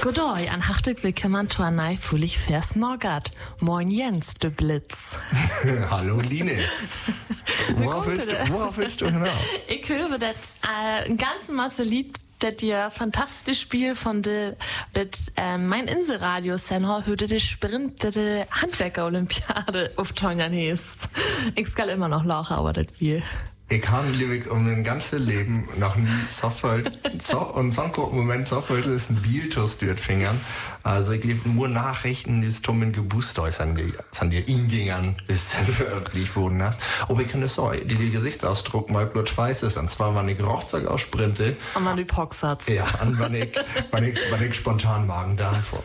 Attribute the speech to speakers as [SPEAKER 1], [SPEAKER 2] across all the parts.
[SPEAKER 1] Godoi, an hartelijk willkommen zu einer neuen Folge Vers Norgat. Moin Jens, de Blitz.
[SPEAKER 2] Hallo Line. Worauf willst du hinaus?
[SPEAKER 1] Ich höre das ein ganze Masse Lied, das dir fantastisch Spiel von der mit mein Inselradio Senhor hörte der Sprint der Handwerker-Olympiade auf Tongan heißt. Ich kann immer noch lachen, aber das viel.
[SPEAKER 2] Ich habe Lyrik um mein ganzes Leben noch nie Software und so einen Moment Software ist ein Bieltus durch Fingern. Also ich liebe nur Nachrichten, die es in Gebusteuß an die Ingingern bis veröffentlicht wurden hast. Aber ich könnte so, die Gesichtsausdruck mal blut weiß ist. Und zwar, wenn ich Rochzeug aussprinte.
[SPEAKER 1] Und man die Poxatz.
[SPEAKER 2] Ja, und wenn ich spontan Magen-Darm vor.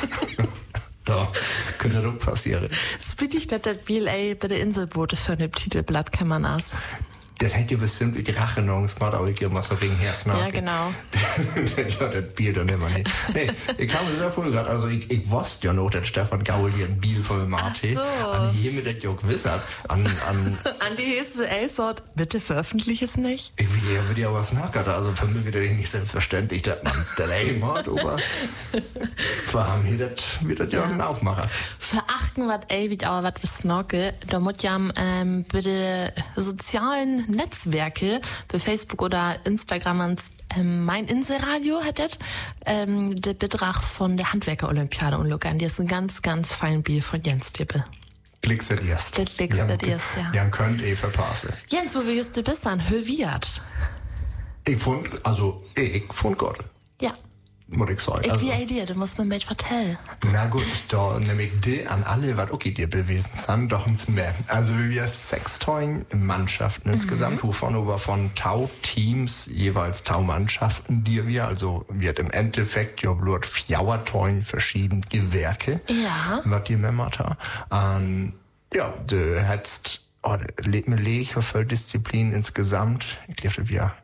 [SPEAKER 2] Da könnte das passieren.
[SPEAKER 1] Das bitte ich, dass das BLA bei der Inselboote für ein Titelblatt kann man aus.
[SPEAKER 2] Das hätte ja bestimmt die Rachenungsmacht, aber ich gehe mal so gegen Herz nach.
[SPEAKER 1] Ja, genau.
[SPEAKER 2] Ja, das Bier dann immer nicht. Nee, ich habe sehr voll gehabt. Also, ich wusste ja noch, dass Stefan Gaul hier ein Bier voll Mate.
[SPEAKER 1] Ach so.
[SPEAKER 2] An die mit das ja gewiss hat. An
[SPEAKER 1] die erste A-Sort, bitte veröffentlich es nicht.
[SPEAKER 2] Ich will ja was nachgehört. Also, für mich wieder nicht selbstverständlich, dass man das macht, aber wir haben hier das ja einen Aufmacher.
[SPEAKER 1] Verachten, was wie aber was bis Snorkel, da muss ja bitte sozialen Netzwerke, bei Facebook oder Instagram mein Inselradio hat das, der Betrag von der Handwerker-Olympiade und Lukan, die ist ein ganz, ganz fein Bier von Jens Dippe.
[SPEAKER 2] Klickst du erst.
[SPEAKER 1] Das klickst du erst, ja.
[SPEAKER 2] Jan könnt verpassen.
[SPEAKER 1] Jens, wo willst du bist dann? Höviat.
[SPEAKER 2] Ich fand Gott.
[SPEAKER 1] Ja.
[SPEAKER 2] Muss ich sagen.
[SPEAKER 1] Ich wie dir, du musst mir mit vertellen.
[SPEAKER 2] Na gut, da nehme ich dir an alle, was okay dir bewiesen sind, doch uns mehr. Also wir 6 Mannschaften insgesamt, wovon über von Tau-Teams jeweils Tau-Mannschaften, die wir, also wird im Endeffekt ja bloß 4 verschiedene Gewerke.
[SPEAKER 1] Ja.
[SPEAKER 2] Was die Memmert haben. Ja, du hättest, mir für Disziplin insgesamt, ich glaube, wir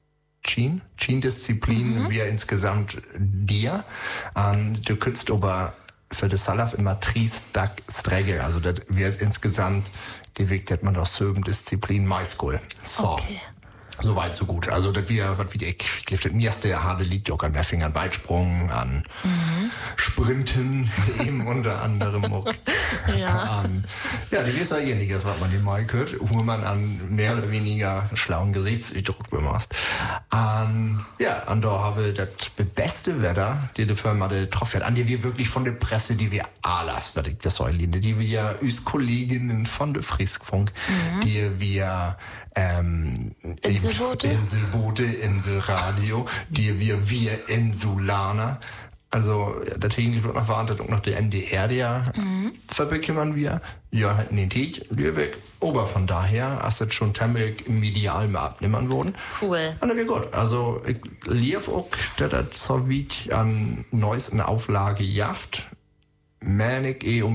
[SPEAKER 2] Disziplin wir insgesamt dir. Du könntest aber für das Salaf immer Strecke, also das wird insgesamt, die Weg, dass man doch 7 Disziplin Maischool. So.
[SPEAKER 1] Okay.
[SPEAKER 2] So weit, so gut. Also, das wir, was wie ich glaube, das erste harte liegt auch an mehr Fingern, Weitsprung, an Sprinten, eben unter anderem auch.
[SPEAKER 1] Ja.
[SPEAKER 2] Ja, die ist ja ähnliches, was man dem mal gehört, wo man an mehr oder weniger schlauen Gesichtsausdruck bemachst. Ja, und da habe ich das beste Wetter, die Firma getroffen hat, an die wir wirklich von der Presse, die wir alles, was ich das Säuline, die wir uns Kolleginnen von der Friskfunk, die wir Inselboote, Inselradio, die wir Insulaner. Also, da täglich wird noch Verantwortung nach der NDR, der verbekommen wir. Ja, halt nicht die weg. Aber von daher, hast du schon Temmek medial mal abnehmen worden.
[SPEAKER 1] Cool.
[SPEAKER 2] Und dann wird gut. Also, ich lief auch, dass das so wie an neuesten Auflage jaft. Mänig